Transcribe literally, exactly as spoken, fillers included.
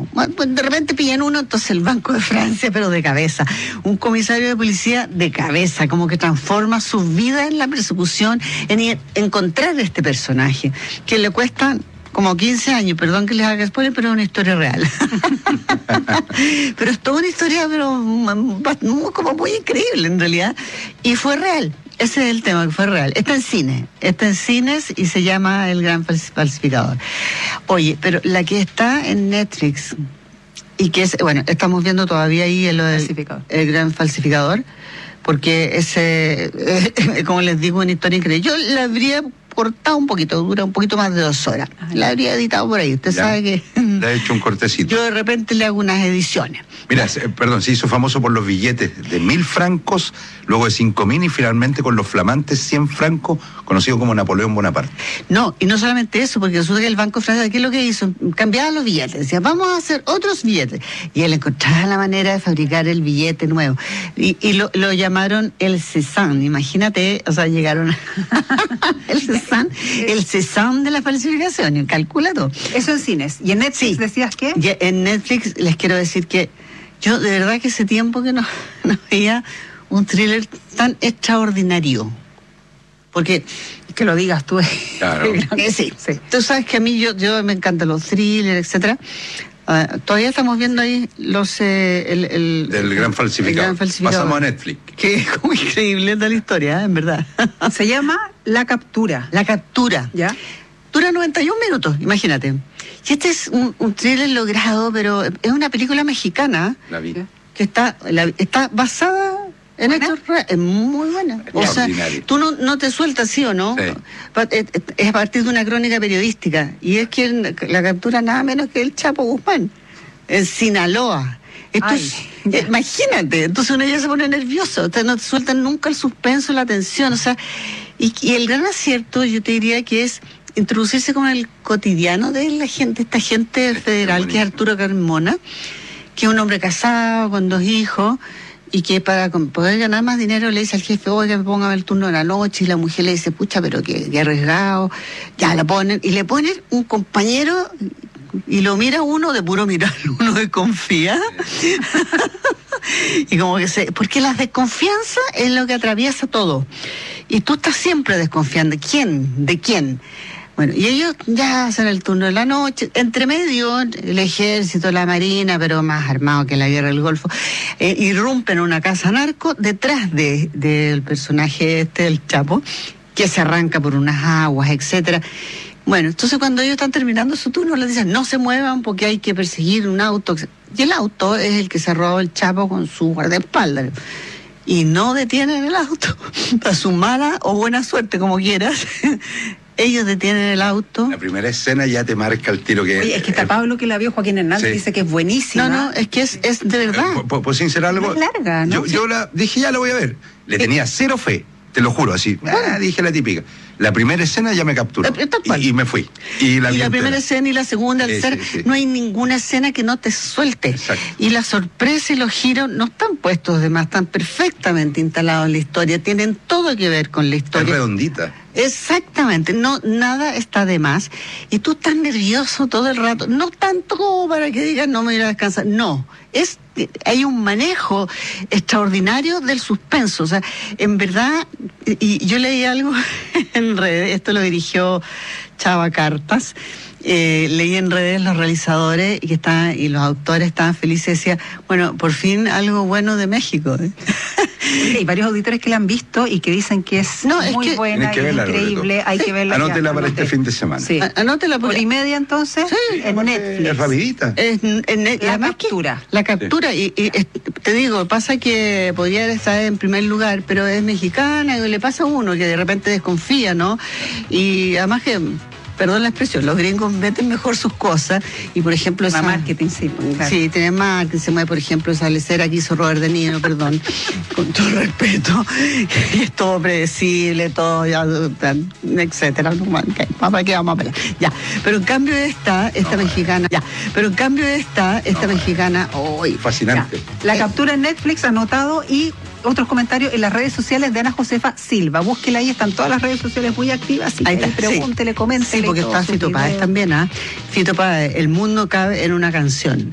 no. De repente pillan uno, entonces el Banco de Francia, pero de cabeza. Un comisario de policía de cabeza, como que transforma su vida en la persecución, en encontrar este personaje, que le cuesta como quince años, perdón que les haga spoiler, pero es una historia real. Pero es toda una historia, pero como muy increíble en realidad, y fue real. Ese es el tema, que fue real. Está en cine, está en cines y se llama El Gran Falsificador. Oye, pero la que está en Netflix, y que es, bueno, estamos viendo todavía ahí el, el, el Gran Falsificador, porque ese, eh, como les digo, una historia increíble. Yo la habría cortado un poquito, dura un poquito más de dos horas. Ay, la habría editado por ahí. Usted ya sabe que le he hecho un cortecito. Yo de repente le hago unas ediciones. Mira, se, perdón, se hizo famoso por los billetes de mil francos, luego de cinco mil y finalmente con los flamantes cien francos, conocido como Napoleón Bonaparte. No, y no solamente eso, porque resulta que el Banco Francés, ¿qué es lo que hizo? Cambiaba los billetes, decía, vamos a hacer otros billetes. Y él encontraba la manera de fabricar el billete nuevo. Y, y lo, lo llamaron el Cézanne, imagínate, o sea, llegaron el Cézanne, el Cézanne de la falsificación, calcula todo. Eso en cines. ¿Y en Netflix sí. decías qué? Y en Netflix les quiero decir que yo de verdad que hace tiempo que no, no veía un thriller tan extraordinario. Porque que lo digas tú. Claro. que sí. sí. Tú sabes que a mí yo, yo me encantan los thrillers, etcétera. Uh, todavía estamos viendo ahí los eh, el, el, del el, gran falsificador. el gran falsificador. Pasamos a Netflix. Que es como increíble esta la historia, ¿eh? En verdad. Se llama La Captura. La Captura. ¿Ya? Dura noventa y un minutos, imagínate. Y este es un, un thriller logrado, pero es una película mexicana. La vi. Que está, la, está basada en hechos reales. Es muy buena. O sea, tú no, no te sueltas, ¿sí o no? Sí. Es a partir de una crónica periodística. Y es que la captura nada menos que el Chapo Guzmán, en Sinaloa. Esto es, imagínate, entonces uno ya se pone nervioso. Ustedes no te sueltan nunca el suspenso, la tensión. O sea, y, y el gran acierto, yo te diría que es introducirse con el cotidiano de la gente, esta gente federal, que es Arturo Carmona, que es un hombre casado con dos hijos y que para poder ganar más dinero le dice al jefe, oiga, me ponga el turno de la noche, y la mujer le dice, pucha, pero que, que arriesgado, ya la ponen, y le ponen un compañero y lo mira uno de puro mirar, uno desconfía. Y como que se, porque la desconfianza es lo que atraviesa todo. Y tú estás siempre desconfiando. ¿Quién? ¿De quién? Bueno, y ellos ya hacen el turno de la noche, entre medio el ejército, la marina, pero más armado que la guerra del Golfo, eh, irrumpen una casa narco detrás de del personaje este, el Chapo, que se arranca por unas aguas, etcétera. Bueno, entonces cuando ellos están terminando su turno, les dicen, no se muevan porque hay que perseguir un auto. Y el auto es el que se robó el Chapo con su guardaespaldas. Y no detienen el auto, para su mala o buena suerte, como quieras. Ellos detienen el auto. La primera escena ya te marca el tiro que... Oye, es que está Pablo, que la vio, Joaquín Hernández, sí. Dice que es buenísima. No, no, es que es, es de verdad. Por, por sincerar algo... Es larga, ¿no? Yo, sí. yo la dije, ya la voy a ver. Le tenía cero fe, te lo juro, así. Bueno. Ah, dije la típica. La primera escena ya me capturó. Y, y me fui. Y la, y la primera escena y la segunda, sí, el tercer, sí, sí. no hay ninguna escena que no te suelte. Exacto. Y la sorpresa y los giros no están puestos de más, están perfectamente instalados en la historia, tienen todo que ver con la historia. Es redondita. Exactamente, no, nada está de más. Y tú estás nervioso todo el rato, no tanto como para que digas no me voy a ir a descansar, no, es, hay un manejo extraordinario del suspenso. O sea, en verdad, y yo leí algo en redes, esto lo dirigió Chava Cartas, eh, leí en redes los realizadores y que estaban, y los autores estaban felices, decía, bueno, por fin algo bueno de México. ¿eh? Hay varios auditores que la han visto y que dicen que es no, muy es que buena, que es verla, increíble, Loreto. hay que verla. Anótela ya, para anote. este fin de semana. Sí. Anótela porque... ¿Hora y media entonces? Sí, en Netflix. Es rapidita. Es, en, en, la captura. Que, la captura, sí. y, y es, te digo, pasa que podría estar en primer lugar, pero es mexicana, y le pasa a uno que de repente desconfía, ¿no? Y además que... Perdón la expresión, los gringos meten mejor sus cosas y por ejemplo... Esa, marketing, sí. Claro. Sí, tienen marketing, se mueve por ejemplo esa lecera que hizo Robert De Niro, perdón, con todo respeto, y es todo predecible, todo, ya, etcétera, okay, ¿para qué vamos a pelear? Ya, pero en cambio esta, esta no, mexicana, ya, pero en cambio esta, esta no, mexicana, hoy... Oh, fascinante. Ya. La captura en Netflix, anotado, y... otros comentarios en las redes sociales de Ana Josefa Silva. Búsquela ahí, están todas las redes sociales muy activas. Así ahí que ahí pregúntele, sí. coméntele. Sí, porque está Fito Páez también, ¿ah? ¿eh? Fito Páez, el mundo cabe en una canción.